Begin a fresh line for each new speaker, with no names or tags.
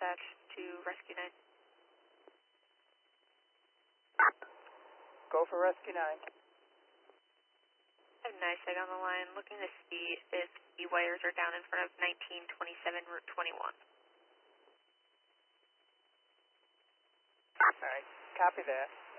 dispatch to Rescue 9.
Go for Rescue 9.
I have NISEG on the line, looking to see if the wires are down in front of 1927 Route 21.
Alright, copy that.